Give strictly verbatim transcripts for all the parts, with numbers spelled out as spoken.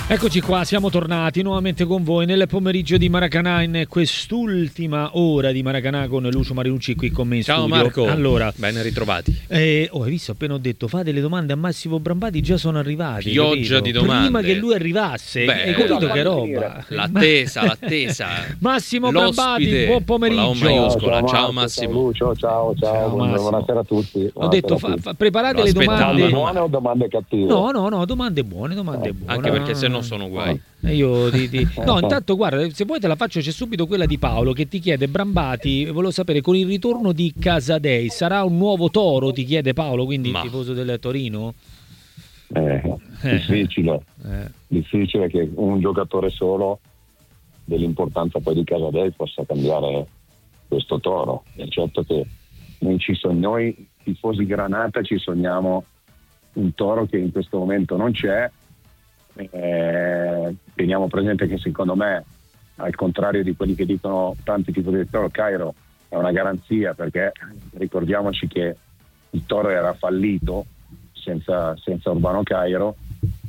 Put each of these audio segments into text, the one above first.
Eccoci qua, siamo tornati nuovamente con voi nel pomeriggio di Maracanà, in quest'ultima ora di Maracanà con Lucio Marinucci qui con me in Ciao studio. Marco, allora, ben ritrovati. Eh, oh, hai visto, appena ho detto fate le domande a Massimo Brambati, già sono arrivati. Pioggia capito? di domande. Prima che lui arrivasse. Beh, hai capito che roba? L'attesa, l'attesa. Massimo Brambati, buon pomeriggio. Con la O maiuscola. Ciao, ciao Marco, Massimo. Ciao Lucio, ciao, ciao, Ciao, Massimo. buonasera a tutti. Ho Buonasera detto a fa, tutti. fa, preparate Lo le aspettavo. domande. Domande buone o domande cattive? No, no, no, domande buone, domande buone. Anche perché se no sono guai. E io ti, ti... No, intanto guarda, se vuoi te la faccio, c'è subito quella di Paolo che ti chiede: Brambati, volevo sapere, con il ritorno di Casadei sarà un nuovo Toro? Ti chiede Paolo, quindi Ma. tifoso del Torino? Eh, difficile, Eh. difficile che un giocatore solo dell'importanza poi di Casadei possa cambiare questo Toro. È certo che noi, ci sogn- noi tifosi Granata ci sogniamo un Toro che in questo momento non c'è. Eh, teniamo presente che secondo me, al contrario di quelli che dicono tanti tifosi del Toro, Cairo è una garanzia, perché ricordiamoci che il Toro era fallito senza, senza Urbano Cairo.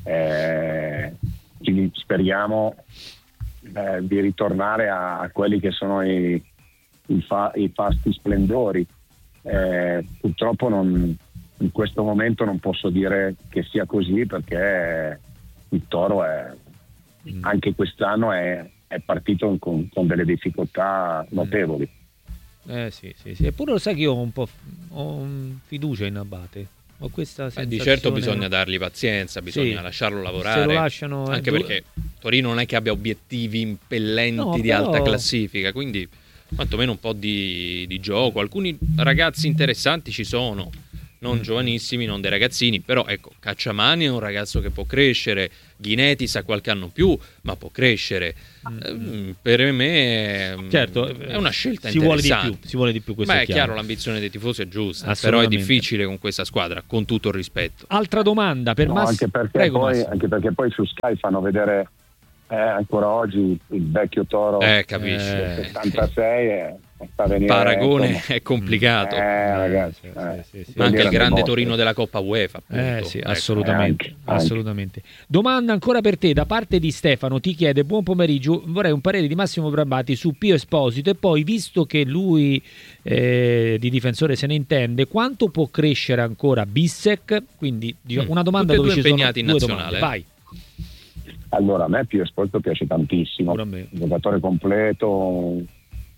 Eh, quindi speriamo eh, di ritornare a, a quelli che sono i, i, fa, i fasti splendori. Eh, purtroppo non, in questo momento non posso dire che sia così, perché il Toro è, anche quest'anno è, è partito con, con delle difficoltà notevoli. Eh sì, sì, sì. Eppure lo sai che io ho un po' ho fiducia in Abate. Ho questa sensazione. Eh, di certo bisogna dargli pazienza, bisogna Sì. lasciarlo lavorare. Se lo lasciano, anche eh, perché Torino non è che abbia obiettivi impellenti No, di però- alta classifica, quindi quantomeno un po' di, di gioco. Alcuni ragazzi interessanti ci sono, non giovanissimi, non dei ragazzini, però ecco, Cacciamani è un ragazzo che può crescere, Ghinetis ha qualche anno più, ma può crescere. Eh, per me Certo, è una scelta si vuole di interessante. più, si vuole di più, questo Beh, è è chiaro. chiaro, l'ambizione dei tifosi è giusta, però è Assolutamente. difficile con questa squadra, con tutto il rispetto. Altra domanda per No, Massimo. anche, perché Prego, poi, Massimo. anche perché poi su Sky fanno vedere eh, ancora oggi il vecchio Toro Eh, capisci? Eh, del settantasei e sta a venire, Paragone insomma, è complicato. eh, ragazzi, sì, eh, sì, sì, sì. Ma anche il vedere grande le Torino mostre. della Coppa UEFA, appunto. Eh sì, Ecco. assolutamente, Eh, anche, anche. assolutamente. Domanda ancora per te da parte di Stefano, ti chiede: buon pomeriggio, vorrei un parere di Massimo Brambati su Pio Esposito, e poi, visto che lui eh, di difensore se ne intende, quanto può crescere ancora Bissek? Quindi diciamo, Mm. una domanda Tutti e dove due ci sono impegnati in due nazionale. domande. Vai. Allora, a me Pio Esposito piace tantissimo, Pure a me. un giocatore completo, eh,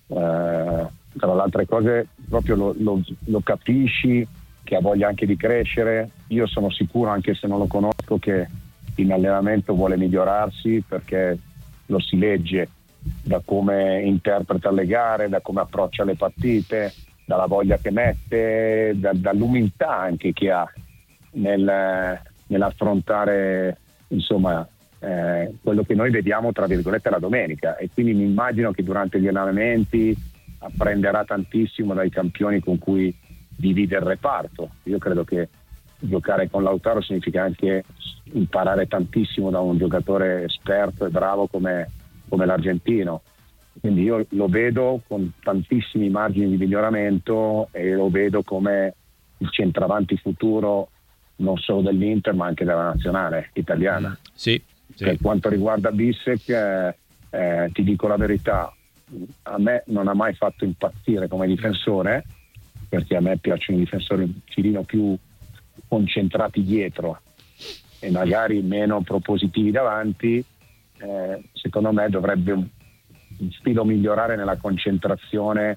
tra le altre cose proprio lo, lo- lo capisci che ha voglia anche di crescere. Io sono sicuro, anche se non lo conosco, che in allenamento vuole migliorarsi, perché lo si legge da come interpreta le gare, da come approccia le partite, dalla voglia che mette, da- dall'umiltà anche che ha nel, nell'affrontare, insomma, eh, quello che noi vediamo tra virgolette la domenica. E quindi mi immagino che durante gli allenamenti apprenderà tantissimo dai campioni con cui divide il reparto. Io credo che giocare con Lautaro significa anche imparare tantissimo da un giocatore esperto e bravo come, come l'argentino. Quindi io lo vedo con tantissimi margini di miglioramento e lo vedo come il centravanti futuro non solo dell'Inter ma anche della nazionale italiana. Sì, sì. Per quanto riguarda Bissek, eh, eh, ti dico la verità, a me non ha mai fatto impazzire come difensore, perché a me piacciono i difensori un filino più concentrati dietro e magari meno propositivi davanti. Eh, secondo me dovrebbe un, un filo migliorare nella concentrazione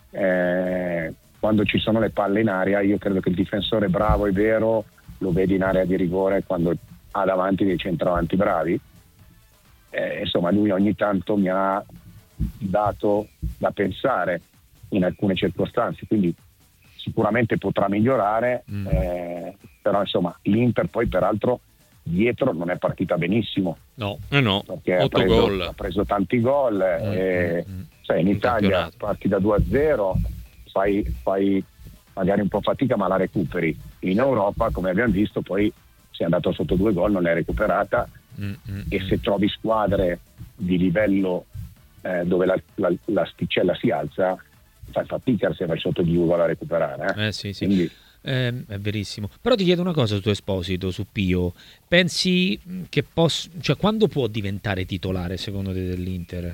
eh, quando ci sono le palle in aria. Io credo che il difensore bravo e vero lo vedi in area di rigore quando ha davanti dei centravanti bravi. Eh, insomma, lui ogni tanto mi ha dato da pensare in alcune circostanze, quindi sicuramente potrà migliorare, Mm. eh, però insomma l'Inter poi peraltro dietro non è partita benissimo, No. Eh no, perché ha otto preso, gol. ha preso tanti gol, Mm, e, mm, mm. sai, in In Italia campionato. parti da due a zero, fai, fai magari un po' fatica ma la recuperi. In Europa, come abbiamo visto, poi sei andato sotto due gol, non l'hai recuperata, Mm, mm, e mm. se trovi squadre di livello eh, dove la, la, l'asticella si alza, fai fatica se vai sotto di due gol a recuperare. Eh? Eh sì, sì. Quindi Eh, è verissimo. Però ti chiedo una cosa su tuo Esposito, su Pio. Pensi che possa, cioè quando può diventare titolare secondo te dell'Inter?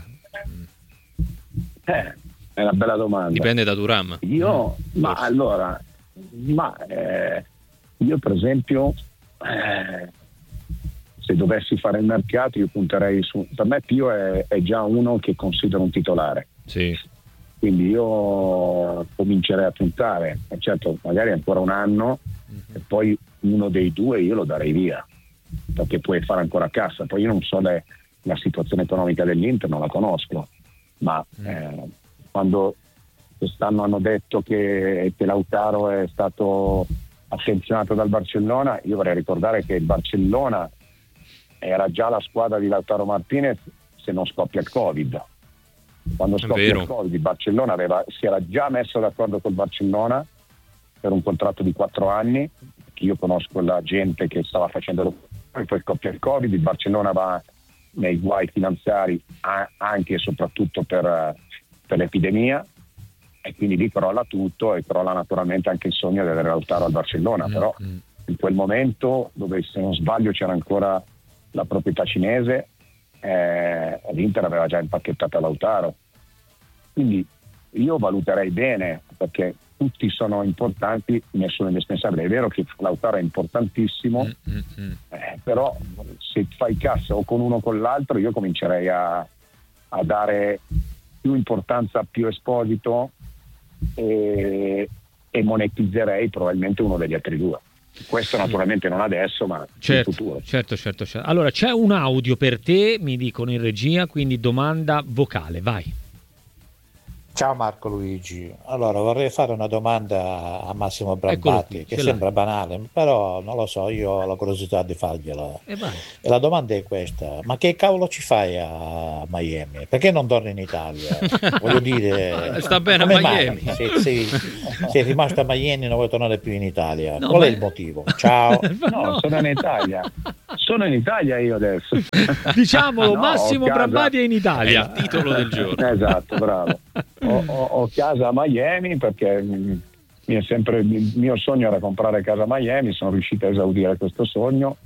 Eh, è una bella domanda. Dipende da Thuram. Io, mm, ma forse. allora, ma eh, io per esempio, eh, se dovessi fare il mercato, io punterei su. Per me Pio è, è già uno che considero un titolare. Sì. Quindi io comincerei a puntare, e certo magari ancora un anno mm-hmm. e poi uno dei due io lo darei via, perché puoi fare ancora cassa. Poi io non so le, la situazione economica dell'Inter, non la conosco, ma mm. eh, quando quest'anno hanno detto che, che Lautaro è stato attenzionato dal Barcellona, io vorrei ricordare che il Barcellona era già la squadra di Lautaro Martinez se non scoppia il Covid. Quando scoppia il Covid, il Barcellona aveva, si era già messo d'accordo col Barcellona per un contratto di quattro anni, che io conosco la gente che stava facendo lo, poi scoppia il Covid, il Barcellona va nei guai finanziari anche e soprattutto per, per l'epidemia, e quindi lì crolla tutto e crolla naturalmente anche il sogno di avere Lautaro al Barcellona. Mm-hmm. Però in quel momento, dove se non sbaglio c'era ancora la proprietà cinese, Eh, l'Inter aveva già impacchettato Lautaro, quindi io valuterei bene, perché tutti sono importanti, nessuno è indispensabile. È vero che Lautaro è importantissimo, mm-hmm. eh, però se fai cassa o con uno o con l'altro, io comincerei a, a dare più importanza a Pio Esposito e, e monetizzerei probabilmente uno degli altri due. Questo naturalmente non adesso, ma certo, in futuro. Certo, certo, certo. Allora, c'è un audio per te, mi dicono in regia, quindi domanda vocale, vai. Ciao Marco Luigi, allora vorrei fare una domanda a Massimo Brambati, che sembra banale, però non lo so, io ho la curiosità di fargliela. E, vai. E la domanda è questa: ma che cavolo ci fai a Miami? Perché non torni in Italia? Voglio dire, sta bene a Miami. Sei, sei, sei rimasto a Miami e non vuoi tornare più in Italia. No, Qual ma... è il motivo? Ciao. No, no, sono in Italia. Sono in Italia io adesso. Diciamolo, no, Massimo casa... Brambati è in Italia. È il titolo del giorno. Esatto, bravo. Ho, ho, ho casa a Miami perché mi è sempre, il mio sogno era comprare casa a Miami, sono riuscito a esaudire questo sogno,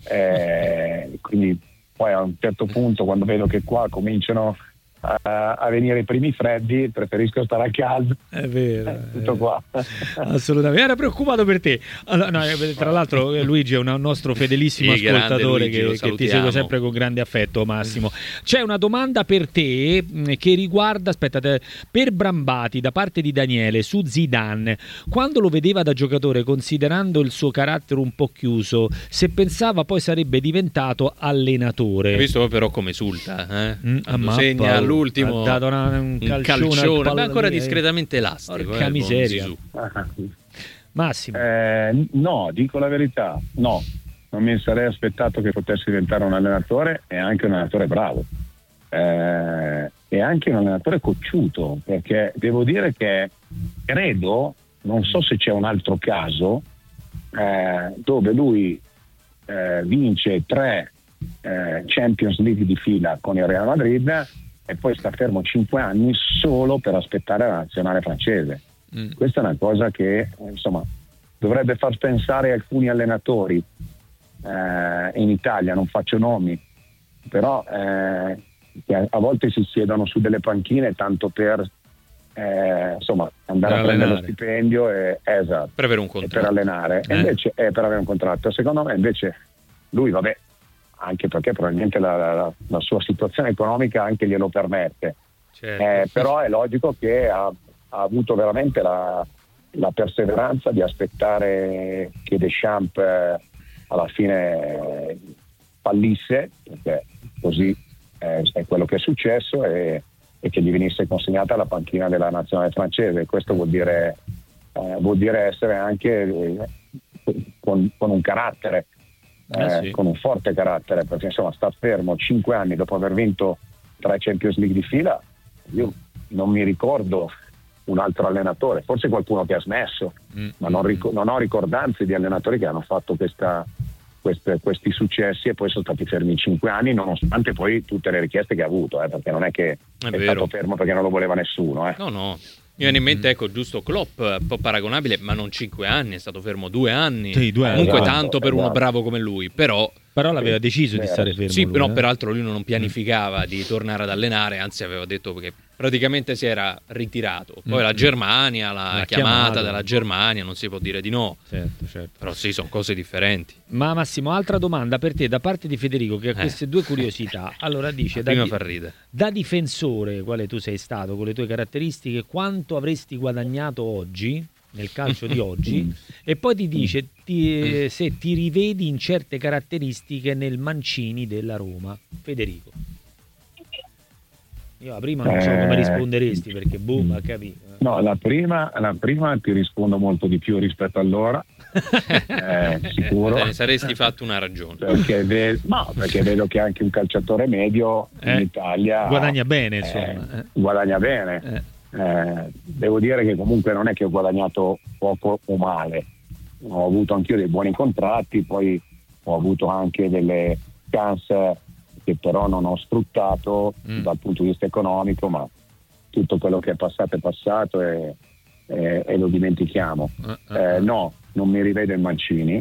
eh, quindi poi a un certo punto, quando vedo che qua cominciano a, a venire i primi freddi, preferisco stare a casa. È vero, eh, tutto qua. Assolutamente, era preoccupato per te. Allora, no, tra l'altro Luigi è un nostro fedelissimo sì, ascoltatore Luigi, che, che ti segue sempre con grande affetto, Massimo. C'è una domanda per te che riguarda, aspettate, per Brambati da parte di Daniele su Zidane. Quando lo vedeva da giocatore, considerando il suo carattere un po' chiuso, se pensava poi sarebbe diventato allenatore. Hai visto però come esulta, eh? Mm, Quando segna all'ultimo ha dato una, un calcione, un calcione ma ancora discretamente elastico. Porca eh, miseria. Massimo. Eh, no, dico la verità, no, non mi sarei aspettato che potesse diventare un allenatore, e anche un allenatore bravo, eh, e anche un allenatore cocciuto, perché devo dire che credo, non so se c'è un altro caso eh, dove lui eh, vince tre eh, Champions League di fila con il Real Madrid e poi sta fermo cinque anni solo per aspettare la nazionale francese. Mm. Questa è una cosa che insomma dovrebbe far pensare alcuni allenatori eh, in Italia, non faccio nomi, però eh, che a, a volte si siedono su delle panchine tanto per eh, insomma andare per a prendere lo stipendio e, esatto, per avere un contratto, e per allenare eh. e invece è per avere un contratto. Secondo me invece lui, vabbè, anche perché probabilmente la, la, la sua situazione economica anche glielo permette, certo. eh, però è logico che ha, ha avuto veramente la, la perseveranza di aspettare che Deschamps eh, alla fine eh, fallisse, perché così eh, è quello che è successo, e, e che gli venisse consegnata la panchina della nazionale francese. Questo vuol dire, eh, vuol dire essere anche eh, con, con un carattere Eh, eh sì. con un forte carattere, perché insomma sta fermo cinque anni dopo aver vinto tre Champions League di fila. Io non mi ricordo un altro allenatore, forse qualcuno che ha smesso, mm. ma non, ric- non ho ricordanze di allenatori che hanno fatto questa, queste, questi successi e poi sono stati fermi cinque anni, nonostante poi tutte le richieste che ha avuto, eh, perché non è che è, è stato fermo perché non lo voleva nessuno. Eh. No, no. viene in mente, ecco, giusto Klopp, un po' paragonabile, ma non cinque anni, è stato fermo due anni. Sì, due anni. Comunque Esatto, tanto per uno esatto. bravo come lui, però... Però l'aveva deciso di Vero. stare fermo. Sì, lui, però eh? peraltro lui non pianificava di tornare ad allenare, anzi aveva detto che praticamente si era ritirato. Poi Mm. la Germania, la L'ha chiamata chiamato. della Germania, non si può dire di no. Certo, certo. Però sì, sono cose differenti. Ma Massimo, altra domanda per te da parte di Federico che ha Eh. queste due curiosità. Allora dice, da, Prima di- fa ridere. da difensore, quale tu sei stato, con le tue caratteristiche, quanto avresti guadagnato oggi, nel calcio di oggi? E poi ti dice ti- eh, se ti rivedi in certe caratteristiche nel Mancini della Roma. Federico. Io la prima non so come Eh. risponderesti perché boh, ma capito. No, la prima, la prima ti rispondo molto di più rispetto all'ora, eh, sicuro. Te ne saresti fatto una ragione. Perché, ve- no, perché vedo che anche un calciatore medio in Eh, Italia guadagna bene, eh, insomma. eh. guadagna bene. Eh. Eh, devo dire che comunque non è che ho guadagnato poco o male, ho avuto anch'io dei buoni contratti, poi ho avuto anche delle chance che però non ho sfruttato Mm. dal punto di vista economico, ma tutto quello che è passato è passato e, e- e lo dimentichiamo. Eh, eh, Eh, no, non mi rivedo in Mancini.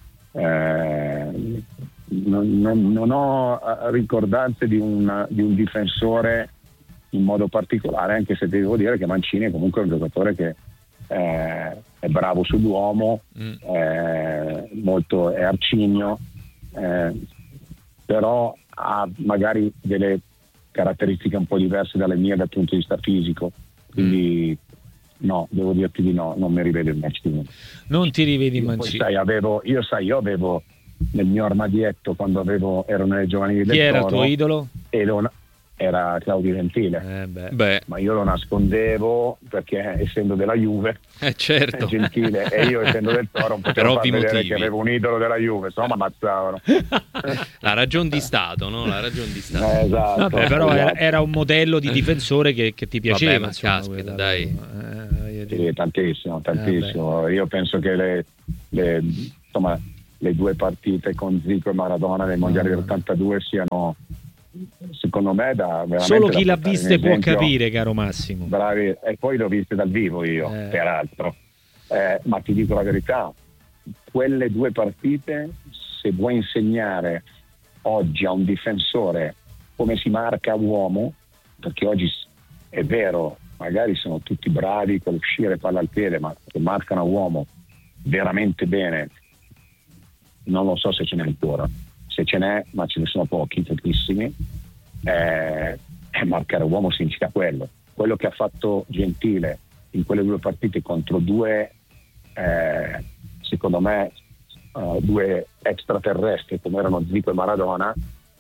Eh, non, non- non ho eh, ricordanze di un, di un difensore in modo particolare, anche se devo dire che Mancini è comunque un giocatore che eh, è bravo sull'uomo, Mm. eh, molto, è arcigno, eh, però ha magari delle caratteristiche un po' diverse dalle mie dal punto di vista fisico, quindi no, devo dirti di no, non mi rivedo in Mancini. Non ti rivedi in Io, poi, Mancini. sai, avevo, io sai, io avevo nel mio armadietto quando avevo, ero nelle giovanili del Chi era il Toro, tuo idolo? e lo- era Claudio Gentile, Eh beh. Beh, ma io lo nascondevo perché essendo della Juve eh, è certo. Gentile e io essendo del Toro non Per potevo far ovvi vedere motivi. che avevo un idolo della Juve, insomma ammazzavano. La ragione di Stato, no? La ragione di Stato. Eh, esatto, Vabbè, però era, esatto. era un modello di difensore che, che ti piaceva. Vabbè, ma insomma, caspita, quella- dai. eh, voglio dire. Sì, tantissimo, tantissimo. Io penso che le, le- insomma, le due partite con Zico e Maradona nei mondiali del ottantadue siano, secondo me, da veramente Solo da chi l'ha portare in viste può esempio. capire, caro Massimo. Bravi, e poi l'ho viste dal vivo io, Eh. peraltro. Eh, ma ti dico la verità, quelle due partite, se vuoi insegnare oggi a un difensore come si marca uomo, perché oggi s- è vero, magari sono tutti bravi con uscire palla al piede, ma che marcano a uomo veramente bene, non lo so se ce n'è ancora. Se ce n'è, ma ce ne sono pochi, pochissimi, eh, eh, marcare uomo significa quello. Quello che ha fatto Gentile in quelle due partite contro due, eh, secondo me, eh, due extraterrestri come erano Zico e Maradona,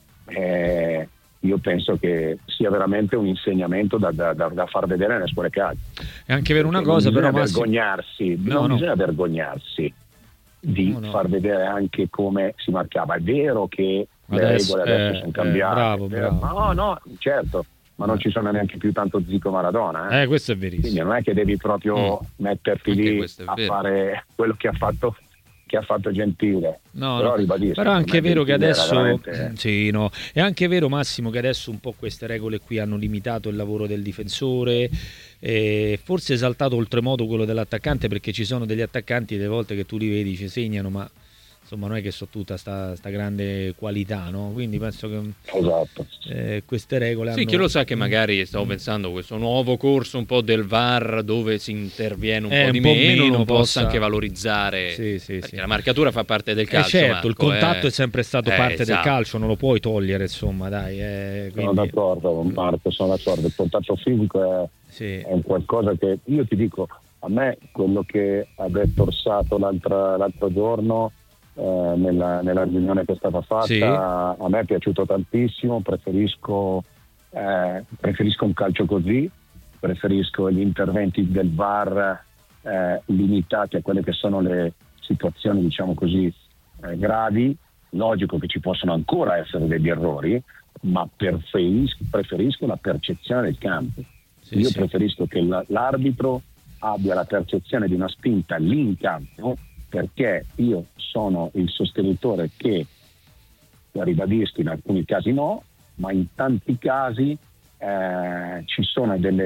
eh, io penso che sia veramente un insegnamento da, da- da- da far vedere nelle scuole calcio. È anche vero una Perché cosa, non però, bisogna Massimo. vergognarsi, No, non no. bisogna vergognarsi di No, no. far vedere anche come si marcava. È vero che le Adesso, regole adesso eh, sono eh, cambiate, bravo, è vero. bravo. no, no, certo, ma non Eh. ci sono neanche più tanto Zico Maradona, eh. Eh, questo è Quindi verissimo. non è che devi proprio Mm. metterti Anche lì questo è a vero. fare quello che ha fatto che ha fatto Gentile. No, Però no. ribadisco, Però è anche per me vero che Gentile era adesso veramente- sì, no. È anche vero, Massimo, che adesso un po' queste regole qui hanno limitato il lavoro del difensore, e forse esaltato oltremodo quello dell'attaccante, perché ci sono degli attaccanti delle volte che tu li vedi ci segnano, ma insomma non è che so tutta sta, sta grande qualità, no? Quindi penso che Esatto. eh, queste regole Sì, hanno... chi lo sa che magari stavo pensando questo nuovo corso un po' del V A R dove si interviene un Eh, po' un di po' meno, meno non possa- possa anche valorizzare, Sì, sì, perché sì. la marcatura fa parte del Eh, calcio. certo, Marco, il contatto eh. è sempre stato Eh, parte del esatto. calcio, non lo puoi togliere, insomma, dai. eh, Sono quindi- d'accordo, Marco, sono d'accordo. Il contatto fisico è, sì. è un qualcosa che io ti dico, a me quello che ha detto Orsato l'altra- l'altro giorno eh, nella, nella riunione che è stata fatta, Sì. a me è piaciuto tantissimo, preferisco, eh, preferisco un calcio così, preferisco gli interventi del V A R eh, limitati a quelle che sono le situazioni, diciamo così, eh, gravi. Logico che ci possono ancora essere degli errori, ma preferisco, preferisco la percezione del campo. Sì, Io sì. preferisco che l- l'arbitro abbia la percezione di una spinta lì in campo, perché io sono il sostenitore che, ribadisco, in alcuni casi no, ma in tanti casi eh, ci sono delle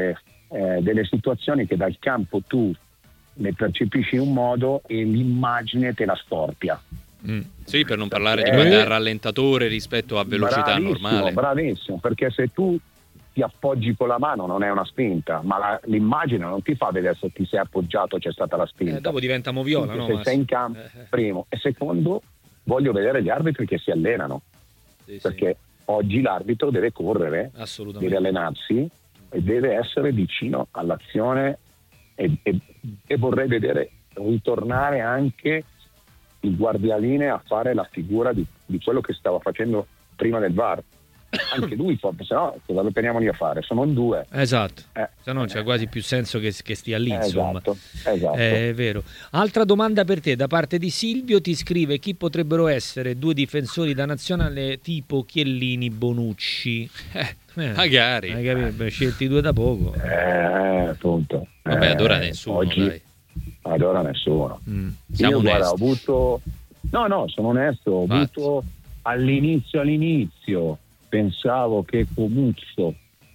eh, delle situazioni che dal campo tu le percepisci in un modo e l'immagine te la storpia. Mm. Sì, per non parlare perché... di guardare rallentatore rispetto a velocità bravissimo, normale. Bravissimo, perché se tu ti appoggi con la mano non è una spinta, ma la, l'immagine non ti fa vedere se ti sei appoggiato c'è stata la spinta. Eh, dopo diventa moviola, no? Se sei in campo, eh, eh. primo. E secondo, voglio vedere gli arbitri che si allenano, sì, perché sì. Oggi l'arbitro deve correre, deve allenarsi e deve essere vicino all'azione e, e, e vorrei vedere ritornare anche il guardialine a fare la figura di, di quello che stava facendo prima del V A R. Anche lui, se no cosa lo teniamo lì a fare? Sono in due. Esatto, eh, se no c'è eh, quasi più senso che, che stia lì, insomma. Esatto, esatto. È vero. Altra domanda per te da parte di Silvio, ti scrive: chi potrebbero essere due difensori da nazionale tipo Chiellini, Bonucci? Eh, eh, magari. Hai capito? Scelti due da poco. Eh, appunto. Vabbè, ad ora eh, nessuno, oggi, dai. Ad ora nessuno. Mm. Siamo Io, guarda, ho onesti. avuto... No, no, sono onesto, ho Infatti. avuto all'inizio, all'inizio, pensavo che Comuzzo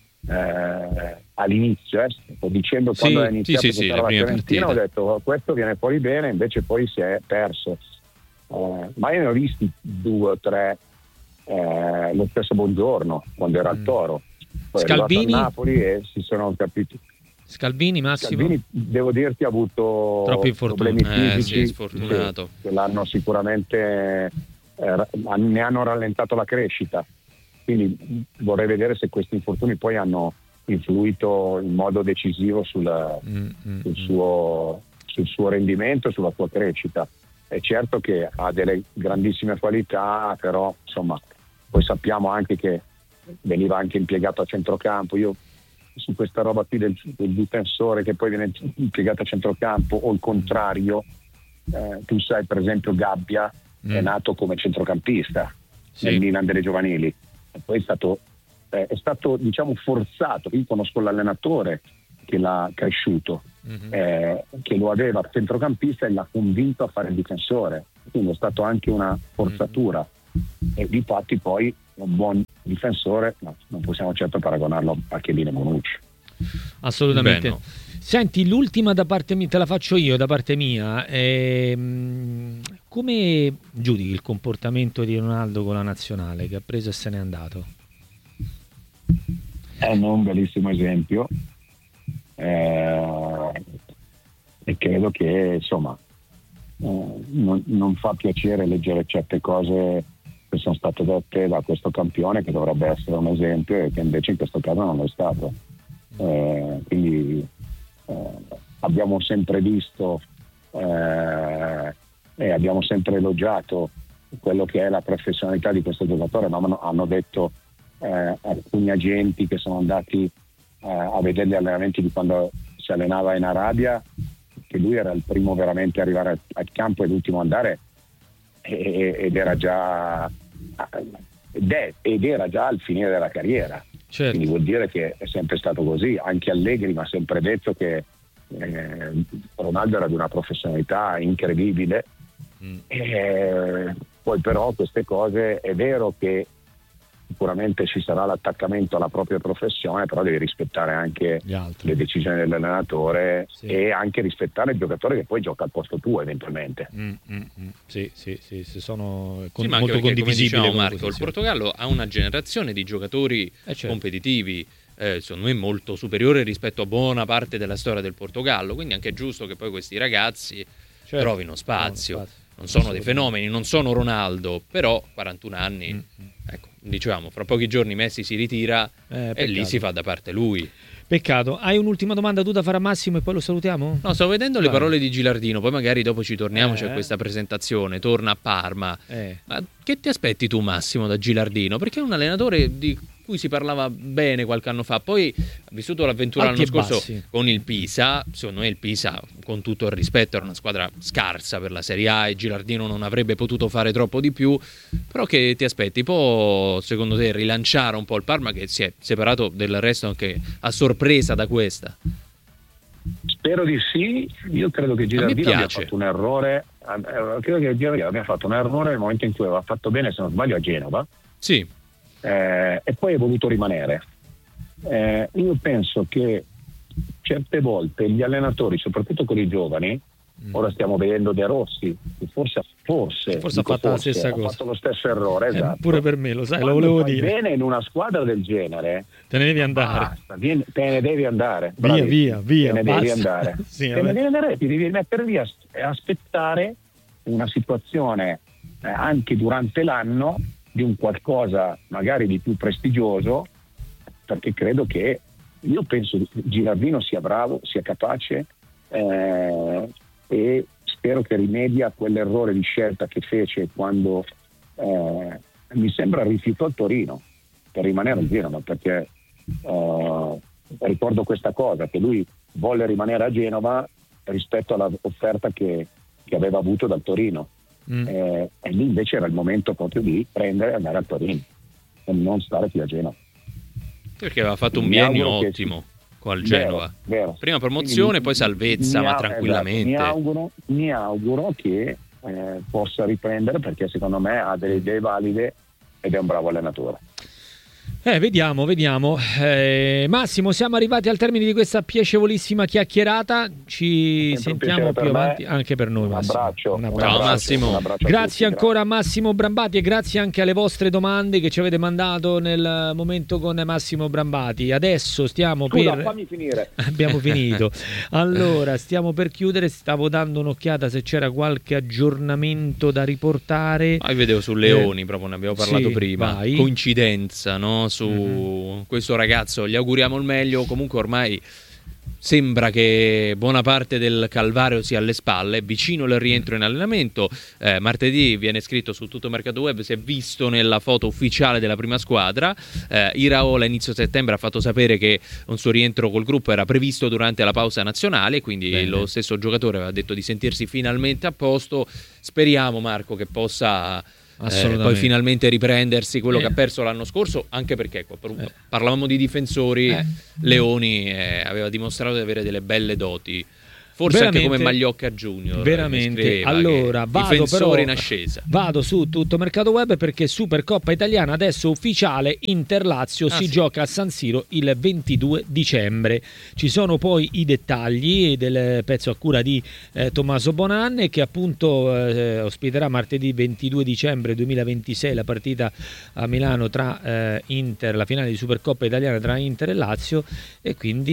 eh, all'inizio, eh, sto dicendo Sì, quando è iniziato sì, sì, sì, la le prime Fiorentina, ho partite. detto oh, questo viene fuori bene, invece poi si è perso. Eh, ma io ne ho visti due o tre, eh, lo stesso Buongiorno quando era al Mm. Toro, poi Scalvini? è arrivato a Napoli e si sono capiti. Scalvini, Massimo? Scalvini, devo dirti, ha avuto Troppi infortuni. problemi Eh, fisici sì, sfortunato. che, che l'hanno sicuramente eh, ne hanno rallentato la crescita, quindi vorrei vedere se questi infortuni poi hanno influito in modo decisivo sul, Mm, mm, sul, mm. suo, sul suo rendimento, sulla sua crescita. È certo che ha delle grandissime qualità, però insomma poi sappiamo anche che veniva anche impiegato a centrocampo. Io su questa roba qui del, del difensore che poi viene impiegato a centrocampo o il contrario, eh, tu sai per esempio Gabbia Mm. è nato come centrocampista Sì. nel Milan delle giovanili e poi è stato, eh, è stato diciamo forzato. Io conosco l'allenatore che l'ha cresciuto, Mhm. eh, che lo aveva centrocampista e l'ha convinto a fare il difensore, quindi è stato anche una forzatura. E difatti poi un buon difensore, no, non possiamo certo paragonarlo a Chiellini e Bonucci. Assolutamente. Beh, no. Senti, l'ultima da parte mia, te la faccio io da parte mia. Ehm, come giudichi il comportamento di Ronaldo con la nazionale, che ha preso e se n'è andato? È un bellissimo esempio, eh, e credo che insomma eh, non, non fa piacere leggere certe cose che sono state dette da questo campione, che dovrebbe essere un esempio e che invece in questo caso non lo è stato. Eh, quindi eh, abbiamo sempre visto eh, e abbiamo sempre elogiato quello che è la professionalità di questo giocatore, ma hanno, hanno detto eh, alcuni agenti che sono andati eh, a vedere gli allenamenti di quando si allenava in Arabia, che lui era il primo veramente a arrivare al, al campo e l'ultimo a andare, e, ed era già ed, è, ed era già al finire della carriera. Certo. Quindi vuol dire che è sempre stato così. Anche Allegri mi ha sempre detto che eh, Ronaldo era di una professionalità incredibile. Mm. E poi però queste cose è vero che sicuramente ci sarà l'attaccamento alla propria professione, però devi rispettare anche Gli altri. le decisioni dell'allenatore, Sì. e anche rispettare il giocatore che poi gioca al posto tuo eventualmente. Mm, mm, mm. Sì, sì, sì, sì, sono con, Sì, ma anche molto perché, come condivisibili. dicevamo come Marco, il posizione. Portogallo ha una generazione di giocatori Eh, certo. competitivi, eh, secondo me molto superiore rispetto a buona parte della storia del Portogallo, quindi è anche giusto che poi questi ragazzi Certo. trovino spazio. Trovino spazio. Non sono dei Assolutamente. fenomeni, non sono Ronaldo, però quarantuno anni, Mm, ecco, dicevamo, fra pochi giorni Messi si ritira Eh, e lì peccato. si fa da parte lui. Peccato. Hai un'ultima domanda tu da fare a Massimo e poi lo salutiamo? No, stavo vedendo le Vai. parole di Gilardino, poi magari dopo ci torniamo, Eh. c'è questa presentazione, torna a Parma. Eh. Ma che ti aspetti tu, Massimo, da Gilardino? Perché è un allenatore di cui si parlava bene qualche anno fa, poi ha vissuto l'avventura Alti l'anno e scorso bassi. con il Pisa. Secondo me il Pisa, con tutto il rispetto, era una squadra scarsa per la Serie A e Gilardino non avrebbe potuto fare troppo di più. Però che ti aspetti? Può, secondo te, rilanciare un po' il Parma, che si è separato del resto anche a sorpresa da questa? Spero di sì. Io credo che Gilardino abbia piace. fatto un errore. eh, Credo che Gilardino abbia fatto un errore nel momento in cui aveva fatto bene, se non sbaglio, a Genova. Sì, Eh, e poi è voluto rimanere. Eh, io penso che certe volte gli allenatori, soprattutto con i giovani, mm. ora stiamo vedendo De Rossi, che forse, forse, forse ha fatto forse, la stessa ha cosa. fatto lo stesso errore, eh, esatto. Pure per me, lo sai, Quando lo volevo fai dire. bene in una squadra del genere, te ne devi andare. Basta, vieni, te ne devi andare. Via, Bravissimo. via, via. Te ne basta. devi andare. sì, te ne devi andare, ti devi mettere lì a aspettare una situazione eh, anche durante l'anno di un qualcosa magari di più prestigioso, perché credo che io penso che Gilardino sia bravo, sia capace eh, e spero che rimedi a quell'errore di scelta che fece quando eh, mi sembra rifiutò il Torino per rimanere al Genova, perché eh, ricordo questa cosa, che lui volle rimanere a Genova rispetto all'offerta che, che aveva avuto dal Torino. Mm. Eh, e lì invece era il momento proprio di prendere e andare al Torino e non stare qui a Genova, perché aveva fatto un biennio ottimo che... al Genova, vero, vero. Prima promozione, quindi, poi salvezza, ma tranquillamente. Esatto. Mi auguro, mi auguro che eh, possa riprendere, perché secondo me ha delle idee valide ed è un bravo allenatore. Eh, vediamo, vediamo. Eh, Massimo, siamo arrivati al termine di questa piacevolissima chiacchierata. Ci sentiamo più avanti, me. Anche per noi, un Massimo. Abbraccio, un abbraccio. Ciao Massimo. Un abbraccio grazie tutti, ancora grazie. a Massimo Brambati e grazie anche alle vostre domande che ci avete mandato nel momento con Massimo Brambati. Adesso stiamo Scusa, per... fammi finire. Abbiamo finito. Allora, stiamo per chiudere. Stavo dando un'occhiata se c'era qualche aggiornamento da riportare. Ah, io vedevo su Leoni, eh, proprio ne abbiamo parlato sì, prima. vai. Coincidenza, no? Su mm-hmm. questo ragazzo gli auguriamo il meglio. Comunque ormai sembra che buona parte del calvario sia alle spalle, vicino il rientro in allenamento. Eh, martedì viene scritto su tutto Mercato Web, si è visto nella foto ufficiale della prima squadra. eh, Iraola inizio settembre ha fatto sapere che un suo rientro col gruppo era previsto durante la pausa nazionale, quindi Bene. Lo stesso giocatore aveva detto di sentirsi finalmente a posto. Speriamo, Marco, che possa Eh, poi finalmente riprendersi quello eh. che ha perso l'anno scorso, anche perché qua, per, eh. parlavamo di difensori, eh. Leoni eh, aveva dimostrato di avere delle belle doti, forse veramente, anche come Magliocca Junior. Veramente. Allora vado, però, in ascesa. Vado su tutto Mercato Web, perché Supercoppa Italiana adesso ufficiale, Inter-Lazio, ah, si sì. gioca a San Siro il ventidue dicembre. Ci sono poi i dettagli del pezzo a cura di eh, Tommaso Bonan, che appunto eh, ospiterà martedì ventidue dicembre duemilaventisei la partita a Milano tra eh, Inter, la finale di Supercoppa Italiana tra Inter e Lazio, e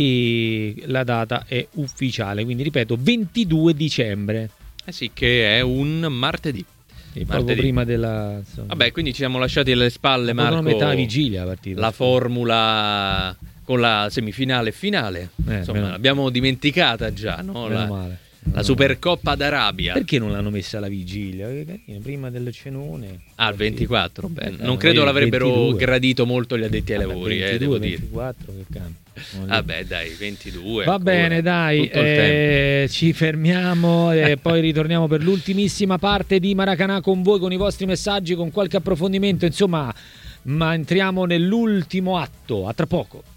quindi la data è ufficiale, quindi ripeto ventidue dicembre. Eh sì, che è un martedì. Sì, poco prima della, insomma. Vabbè, quindi ci siamo lasciati alle spalle, Marco, metà vigilia la partita, la formula con la semifinale e finale, eh, insomma meno... l'abbiamo dimenticata già, no? Meno la, male. La Supercoppa d'Arabia. Perché non l'hanno messa alla vigilia? Prima del cenone. Ah, il ventiquattro. Beh, non credo l'avrebbero ventidue. Gradito molto gli addetti ai lavori. ventidue, eh, devo ventiquattro, dire. Che cambia. Vabbè, dai, ventidue. Va ancora. Bene, dai. Eh, ci fermiamo e poi ritorniamo per l'ultimissima parte di Maracanà con voi, con i vostri messaggi, con qualche approfondimento. Insomma, ma entriamo nell'ultimo atto. A tra poco.